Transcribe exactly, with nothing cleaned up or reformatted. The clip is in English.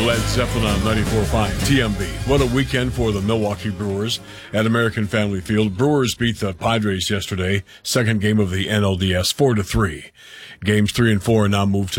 Led Zeppelin on ninety-four point five T M B. What a weekend for the Milwaukee Brewers at American Family Field. Brewers beat the Padres yesterday, second game of the N L D S, four to three. Games three and four now move to